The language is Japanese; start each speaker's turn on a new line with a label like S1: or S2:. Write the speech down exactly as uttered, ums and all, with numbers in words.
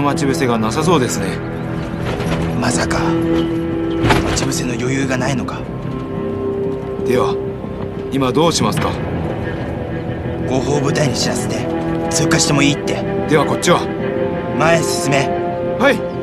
S1: 待ち伏せがなさそうですね。
S2: まさか待ち伏せの余裕がないのか。
S1: では今どうしますか？
S2: 後方部隊に知らせて通過してもいいって。
S1: ではこっちは。
S2: 前へ進め。
S1: はい。